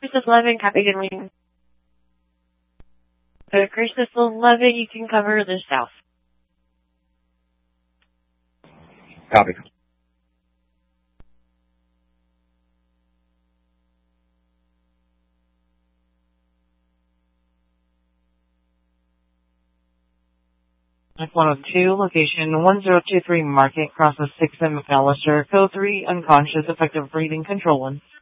Christus 11, copy, good morning. Christus 11, you can cover the south. Copy. F-102, location 1023 Market, Cross of 6 and McAllister, code 3, unconscious, effective breathing, control 1.